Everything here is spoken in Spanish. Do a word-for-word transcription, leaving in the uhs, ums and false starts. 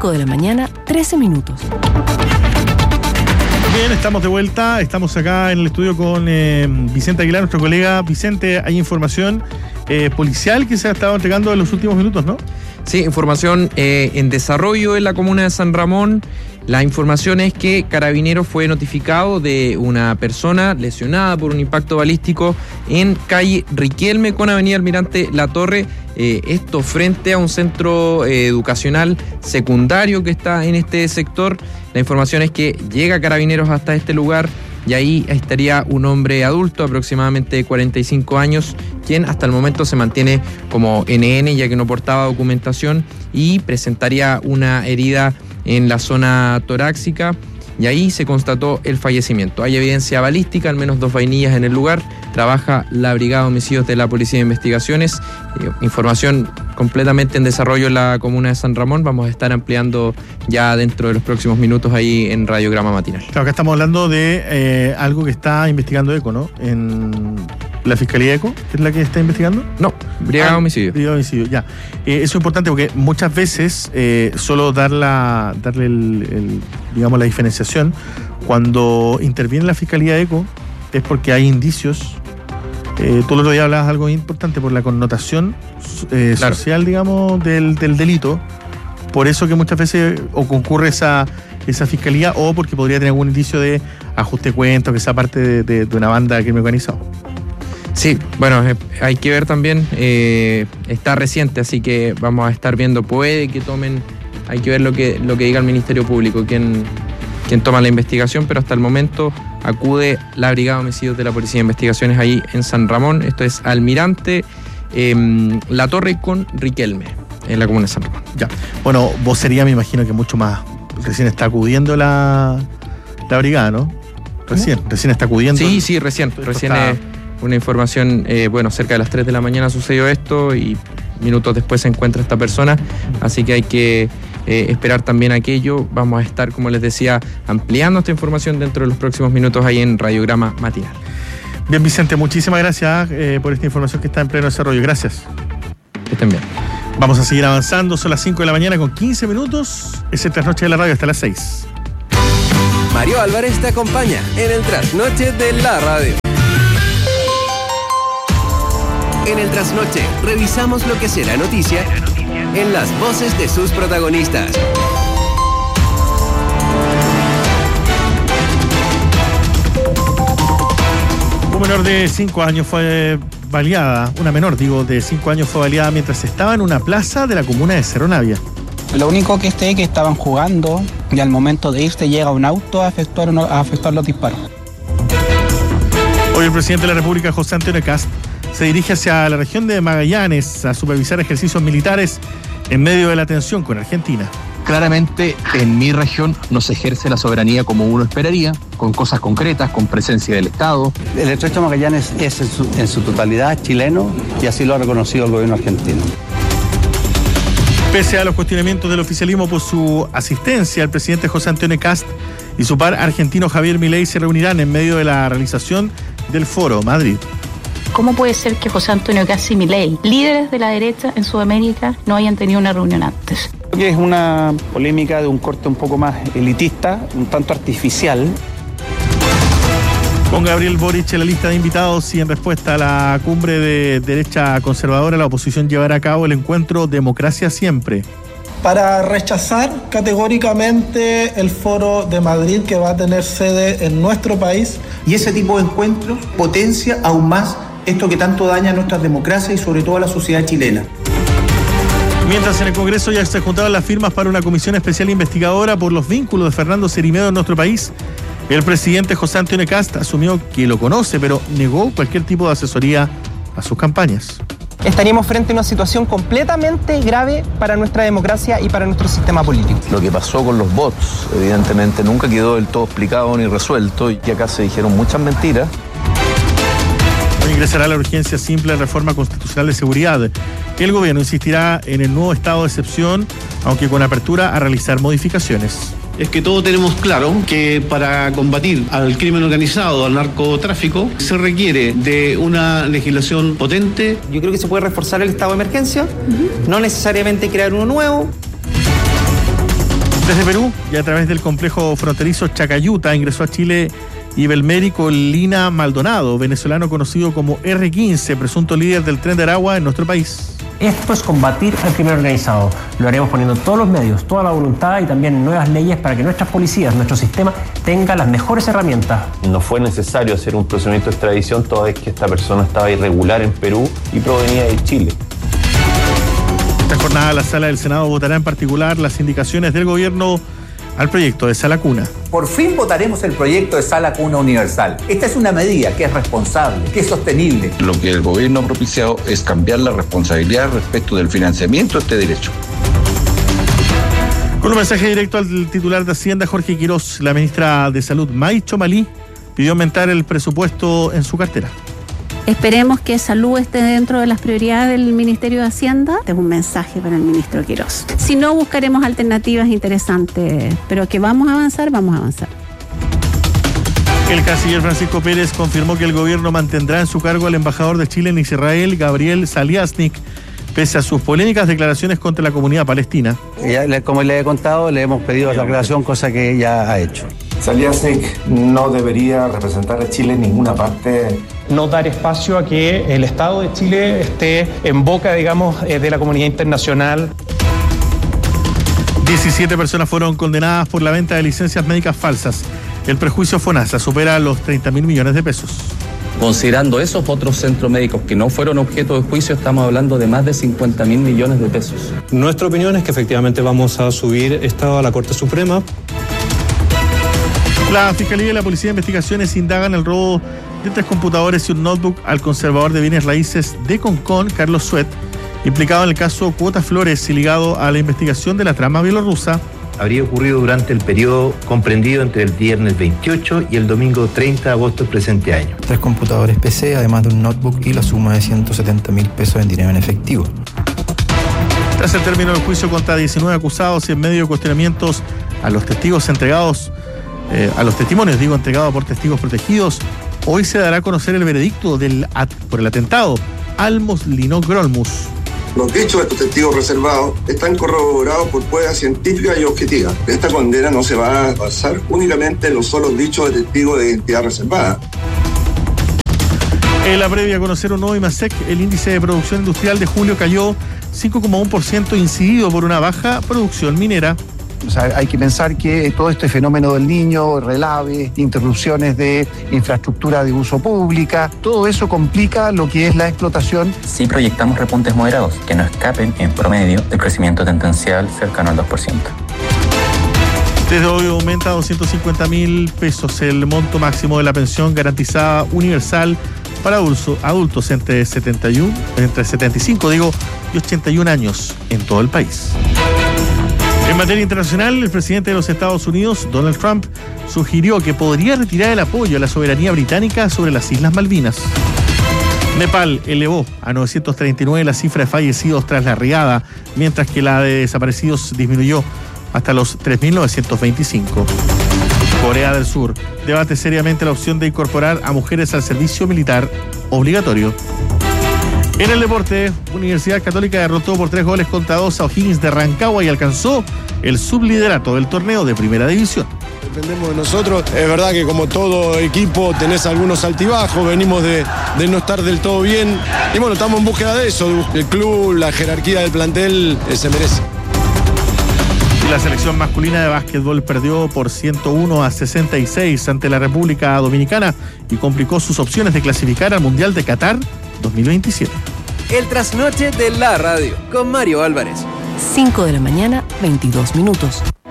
cinco de la mañana, trece minutos. Bien, estamos de vuelta, estamos acá en el estudio con eh, Vicente Aguilar, nuestro colega. Vicente, hay información eh, policial que se ha estado entregando en los últimos minutos, ¿no? Sí, información eh, en desarrollo en la comuna de San Ramón. La información es que Carabineros fue notificado de una persona lesionada por un impacto balístico en calle Riquelme con avenida Almirante La Torre. Eh, esto frente a un centro eh, educacional secundario que está en este sector. La información es que llega Carabineros hasta este lugar y ahí estaría un hombre adulto, aproximadamente de cuarenta y cinco años, quien hasta el momento se mantiene como N N ya que no portaba documentación y presentaría una herida en la zona torácica y ahí se constató el fallecimiento. Hay evidencia balística, al menos dos vainillas en el lugar. Trabaja la Brigada de Homicidios de la Policía de Investigaciones. Eh, información completamente en desarrollo en la comuna de San Ramón. Vamos a estar ampliando ya dentro de los próximos minutos ahí en Radiograma Matinal. Claro, acá estamos hablando de eh, algo que está investigando ECO, ¿no? En la Fiscalía ECO, ¿es la que está investigando? No, Brigada de ah, Homicidios. Brigada de Homicidios, ya. Eh, eso es importante porque muchas veces eh, solo dar la, darle el, el, digamos, la diferenciación cuando interviene la Fiscalía ECO es porque hay indicios. Eh, tú el otro día hablabas de algo importante por la connotación eh, claro. social, digamos, del, del delito. Por eso que muchas veces o concurre esa, esa fiscalía o porque podría tener algún indicio de ajuste de cuentas, que sea parte de, de, de una banda de crimen organizado. Sí, bueno, eh, hay que ver también, eh, está reciente, así que vamos a estar viendo, puede que tomen, hay que ver lo que, lo que diga el Ministerio Público, quién, quién toma la investigación, pero hasta el momento acude la Brigada de Homicidios de la Policía de Investigaciones ahí en San Ramón. Esto es Almirante eh, La Torre con Riquelme, en la comuna de San Ramón. Ya, bueno, vocería me imagino que mucho más, recién está acudiendo la, la brigada, ¿no? Recién, ¿Cómo? recién está acudiendo. Sí, sí, recién, Esto recién está... es una información, eh, bueno, cerca de las tres de la mañana sucedió esto y minutos después se encuentra esta persona, así que hay que eh, esperar también aquello. Vamos a estar, como les decía, ampliando esta información dentro de los próximos minutos ahí en Radiograma Matinal. Bien, Vicente, muchísimas gracias eh, por esta información que está en pleno desarrollo. Gracias. Que estén bien. Vamos a seguir avanzando, son las cinco de la mañana con quince minutos, es el Trasnoche de la Radio hasta las seis. Mario Álvarez te acompaña en el Trasnoche de la Radio. En el Trasnoche revisamos lo que será noticia en las voces de sus protagonistas. Un menor de cinco años fue baleada, una menor, digo, de cinco años fue baleada mientras estaba en una plaza de la comuna de Cerro Navia. Lo único que sé es que estaban jugando y al momento de irse llega un auto a efectuar, a efectuar los disparos. Hoy el presidente de la República, José Antonio Kast, se dirige hacia la región de Magallanes a supervisar ejercicios militares en medio de la tensión con Argentina. Claramente en mi región no se ejerce la soberanía como uno esperaría, con cosas concretas, con presencia del Estado. El Estrecho de Magallanes es en su, en su totalidad chileno y así lo ha reconocido el gobierno argentino. Pese a los cuestionamientos del oficialismo por su asistencia, el presidente José Antonio Kast y su par argentino Javier Milei se reunirán en medio de la realización del Foro Madrid. ¿Cómo puede ser que José Antonio Kast y Milei, líderes de la derecha en Sudamérica, no hayan tenido una reunión antes? Creo que es una polémica de un corte un poco más elitista, un tanto artificial. Con Gabriel Boric en la lista de invitados y en respuesta a la cumbre de derecha conservadora, la oposición llevará a cabo el encuentro Democracia Siempre. Para rechazar categóricamente el Foro de Madrid que va a tener sede en nuestro país. Y ese tipo de encuentros potencia aún más esto que tanto daña a nuestras democracias y sobre todo a la sociedad chilena. Mientras en el Congreso ya se juntaban las firmas para una comisión especial investigadora por los vínculos de Fernando Cerimedo en nuestro país, el presidente José Antonio Kast asumió que lo conoce, pero negó cualquier tipo de asesoría a sus campañas. Estaríamos frente a una situación completamente grave para nuestra democracia y para nuestro sistema político. Lo que pasó con los bots, evidentemente, nunca quedó del todo explicado ni resuelto y que acá se dijeron muchas mentiras. Hoy ingresará la urgencia simple de reforma constitucional de seguridad. El gobierno insistirá en el nuevo estado de excepción, aunque con apertura a realizar modificaciones. Es que todos tenemos claro que para combatir al crimen organizado, al narcotráfico, se requiere de una legislación potente. Yo creo que se puede reforzar el estado de emergencia, uh-huh. no necesariamente crear uno nuevo. Desde Perú y a través del complejo fronterizo Chacayuta ingresó a Chile Ibelmérico Lina Maldonado, venezolano conocido como erre quince, presunto líder del Tren de Aragua en nuestro país. Esto es combatir al crimen organizado. Lo haremos poniendo todos los medios, toda la voluntad y también nuevas leyes para que nuestras policías, nuestro sistema, tengan las mejores herramientas. No fue necesario hacer un procedimiento de extradición toda vez que esta persona estaba irregular en Perú y provenía de Chile. Esta jornada la Sala del Senado votará en particular las indicaciones del gobierno al proyecto de Sala Cuna. Por fin votaremos el proyecto de Sala Cuna Universal. Esta es una medida que es responsable, que es sostenible. Lo que el gobierno ha propiciado es cambiar la responsabilidad respecto del financiamiento de este derecho. Con un mensaje directo al titular de Hacienda, Jorge Quirós, la ministra de Salud, May Chomalí, pidió aumentar el presupuesto en su cartera. Esperemos que salud esté dentro de las prioridades del Ministerio de Hacienda. Tengo un mensaje para el ministro Quirós. Si no, buscaremos alternativas interesantes, pero que vamos a avanzar, vamos a avanzar. El canciller Francisco Pérez confirmó que el gobierno mantendrá en su cargo al embajador de Chile en Israel, Gabriel Saliasnik, pese a sus polémicas declaraciones contra la comunidad palestina. Ya, como le he contado, le hemos pedido la aclaración, cosa que ya ha hecho. Saliasnik no debería representar a Chile en ninguna parte. No dar espacio a que el Estado de Chile esté en boca, digamos, de la comunidad internacional. diecisiete personas fueron condenadas por la venta de licencias médicas falsas. El perjuicio FONASA supera los treinta mil millones de pesos. Considerando esos otros centros médicos que no fueron objeto de juicio, estamos hablando de más de cincuenta mil millones de pesos. Nuestra opinión es que efectivamente vamos a subir esto a la Corte Suprema. La Fiscalía y la Policía de Investigaciones indagan el robo de tres computadores y un notebook al conservador de bienes raíces de Concón, Carlos Suet, implicado en el caso Cuota Flores y ligado a la investigación de la trama bielorrusa. Habría ocurrido durante el periodo comprendido entre el viernes veintiocho y el domingo treinta de agosto del presente año. Tres computadores P C, además de un notebook y la suma de ciento setenta mil pesos en dinero en efectivo. Tras el término del juicio contra diecinueve acusados y en medio de cuestionamientos a los testigos entregados, eh, a los testimonios, digo, entregados por testigos protegidos, hoy se dará a conocer el veredicto del, por el atentado Almos Lino Grolmus. Los dichos de estos testigos reservados están corroborados por pruebas científicas y objetivas. Esta condena no se va a basar únicamente en los solos dichos de testigos de identidad reservada. En la previa a conocer un nuevo IMASEC, el índice de producción industrial de julio cayó cinco coma uno por ciento, incidido por una baja producción minera. O sea, hay que pensar que todo este fenómeno del Niño, relaves, interrupciones de infraestructura de uso pública, todo eso complica lo que es la explotación. Sí proyectamos repuntes moderados que no escapen en promedio del crecimiento tendencial cercano al dos por ciento. Desde hoy aumenta a doscientos cincuenta mil pesos el monto máximo de la pensión garantizada universal para adultos entre setenta y uno, entre setenta y cinco digo, y ochenta y un años en todo el país. En materia internacional, el presidente de los Estados Unidos, Donald Trump, sugirió que podría retirar el apoyo a la soberanía británica sobre las Islas Malvinas. Nepal elevó a novecientos treinta y nueve la cifra de fallecidos tras la riada, mientras que la de desaparecidos disminuyó hasta los tres mil novecientos veinticinco. Corea del Sur debate seriamente la opción de incorporar a mujeres al servicio militar obligatorio. En el deporte, Universidad Católica derrotó por tres goles contra dos a O'Higgins de Rancagua y alcanzó el subliderato del torneo de Primera División. Dependemos de nosotros. Es verdad que como todo equipo tenés algunos altibajos, venimos de, de no estar del todo bien. Y bueno, estamos en búsqueda de eso. El club, la jerarquía del plantel eh, se merece. La selección masculina de básquetbol perdió por ciento uno a sesenta y seis ante la República Dominicana y complicó sus opciones de clasificar al Mundial de Qatar dos mil veintisiete. El trasnoche de la radio con Mario Álvarez. cinco de la mañana, veintidós minutos.